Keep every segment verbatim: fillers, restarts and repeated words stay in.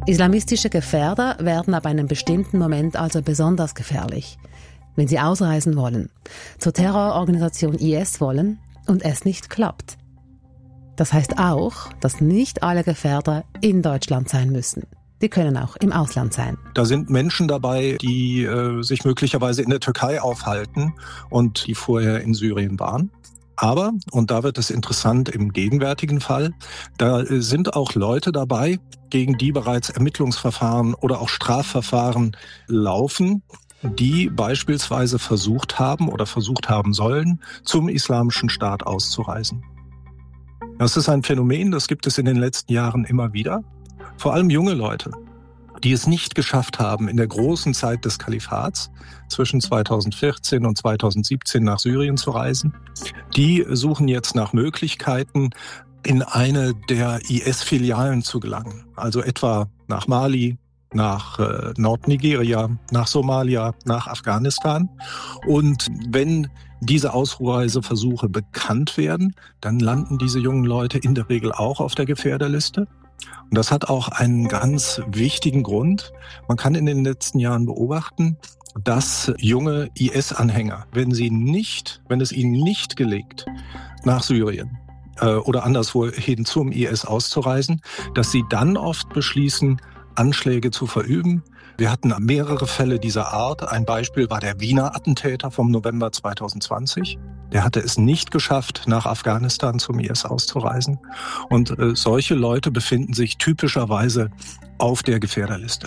Islamistische Gefährder werden ab einem bestimmten Moment also besonders gefährlich, wenn sie ausreisen wollen, zur Terrororganisation I S wollen und es nicht klappt. Das heißt auch, dass nicht alle Gefährder in Deutschland sein müssen. Die können auch im Ausland sein. Da sind Menschen dabei, die äh, sich möglicherweise in der Türkei aufhalten und die vorher in Syrien waren. Aber, und da wird es interessant im gegenwärtigen Fall, da sind auch Leute dabei, gegen die bereits Ermittlungsverfahren oder auch Strafverfahren laufen, die beispielsweise versucht haben oder versucht haben sollen, zum Islamischen Staat auszureisen. Das ist ein Phänomen, das gibt es in den letzten Jahren immer wieder. Vor allem junge Leute, die es nicht geschafft haben, in der großen Zeit des Kalifats zwischen zweitausendvierzehn und zweitausendsiebzehn nach Syrien zu reisen, die suchen jetzt nach Möglichkeiten, in eine der I S-Filialen zu gelangen. Also etwa nach Mali, nach äh, Nordnigeria, nach Somalia, nach Afghanistan. Und wenn diese Ausreiseversuche bekannt werden, dann landen diese jungen Leute in der Regel auch auf der Gefährderliste. Und das hat auch einen ganz wichtigen Grund. Man kann in den letzten Jahren beobachten, dass junge I S-Anhänger, wenn sie nicht, wenn es ihnen nicht gelingt, nach Syrien äh, oder anderswohin zum I S auszureisen, dass sie dann oft beschließen, Anschläge zu verüben. Wir hatten mehrere Fälle dieser Art. Ein Beispiel war der Wiener Attentäter vom November zweitausendzwanzig. Der hatte es nicht geschafft, nach Afghanistan zum I S auszureisen. Und äh, solche Leute befinden sich typischerweise auf der Gefährderliste.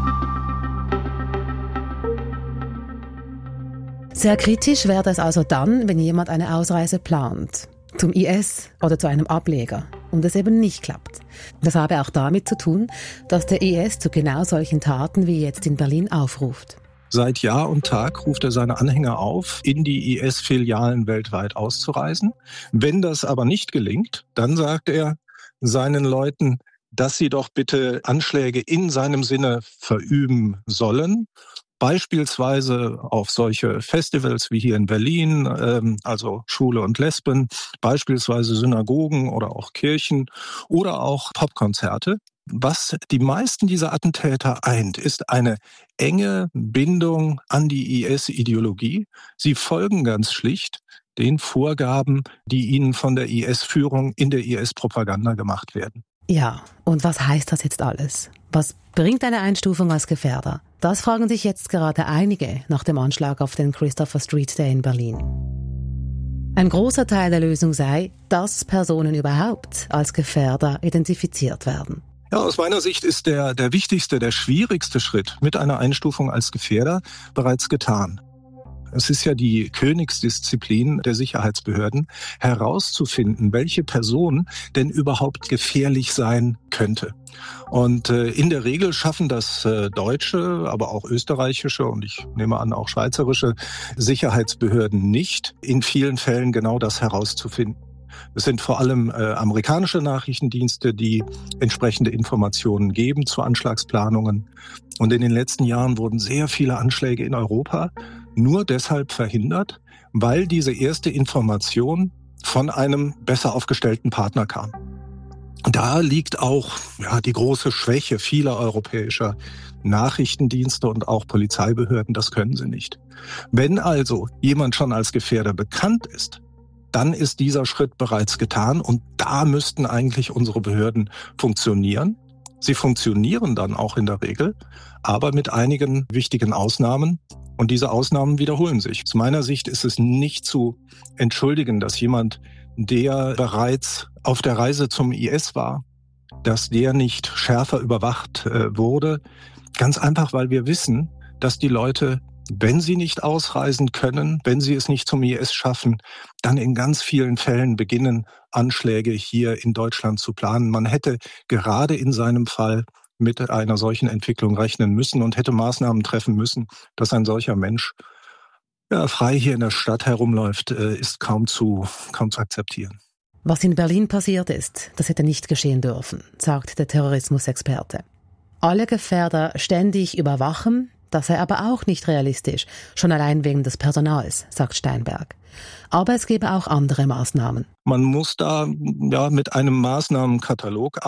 Sehr kritisch wäre es also dann, wenn jemand eine Ausreise plant, zum I S oder zu einem Ableger, und es eben nicht klappt. Das habe auch damit zu tun, dass der I S zu genau solchen Taten wie jetzt in Berlin aufruft. Seit Jahr und Tag ruft er seine Anhänger auf, in die I S-Filialen weltweit auszureisen. Wenn das aber nicht gelingt, dann sagt er seinen Leuten, dass sie doch bitte Anschläge in seinem Sinne verüben sollen. Beispielsweise auf solche Festivals wie hier in Berlin, ähm, also Schwule und Lesben, beispielsweise Synagogen oder auch Kirchen oder auch Popkonzerte. Was die meisten dieser Attentäter eint, ist eine enge Bindung an die I S-Ideologie. Sie folgen ganz schlicht den Vorgaben, die ihnen von der I S-Führung in der I S-Propaganda gemacht werden. Ja, und was heißt das jetzt alles? Was bringt eine Einstufung als Gefährder? Das fragen sich jetzt gerade einige nach dem Anschlag auf den Christopher Street Day in Berlin. Ein großer Teil der Lösung sei, dass Personen überhaupt als Gefährder identifiziert werden. Ja, aus meiner Sicht ist der, der wichtigste, der schwierigste Schritt mit einer Einstufung als Gefährder bereits getan. Es ist ja die Königsdisziplin der Sicherheitsbehörden, herauszufinden, welche Person denn überhaupt gefährlich sein könnte. Und äh, in der Regel schaffen das äh, deutsche, aber auch österreichische und ich nehme an auch schweizerische Sicherheitsbehörden nicht, in vielen Fällen genau das herauszufinden. Es sind vor allem äh, amerikanische Nachrichtendienste, die entsprechende Informationen geben zu Anschlagsplanungen. Und in den letzten Jahren wurden sehr viele Anschläge in Europa nur deshalb verhindert, weil diese erste Information von einem besser aufgestellten Partner kam. Da liegt auch ja, die große Schwäche vieler europäischer Nachrichtendienste und auch Polizeibehörden. Das können sie nicht. Wenn also jemand schon als Gefährder bekannt ist, dann ist dieser Schritt bereits getan und da müssten eigentlich unsere Behörden funktionieren. Sie funktionieren dann auch in der Regel, aber mit einigen wichtigen Ausnahmen. Und diese Ausnahmen wiederholen sich. Aus meiner Sicht ist es nicht zu entschuldigen, dass jemand, der bereits auf der Reise zum I S war, dass der nicht schärfer überwacht äh, wurde. Ganz einfach, weil wir wissen, dass die Leute, wenn sie nicht ausreisen können, wenn sie es nicht zum I S schaffen, dann in ganz vielen Fällen beginnen, Anschläge hier in Deutschland zu planen. Man hätte gerade in seinem Fall mit einer solchen Entwicklung rechnen müssen und hätte Maßnahmen treffen müssen, dass ein solcher Mensch ja, frei hier in der Stadt herumläuft, ist kaum zu, kaum zu akzeptieren. Was in Berlin passiert ist, das hätte nicht geschehen dürfen, sagt der Terrorismusexperte. Alle Gefährder ständig überwachen, das sei aber auch nicht realistisch, schon allein wegen des Personals, sagt Steinberg. Aber es gäbe auch andere Maßnahmen. Man muss da ja mit einem Maßnahmenkatalog